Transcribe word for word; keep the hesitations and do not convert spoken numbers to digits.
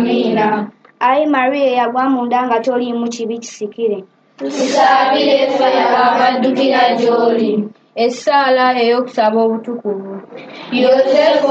Amiina. Ayi Maria yagwa mu nda nga toliimu kibi kisikire. Tusaabire ffe abaddukira gy'oli. Essaala ey'okusaba obutukuvu. Yozefu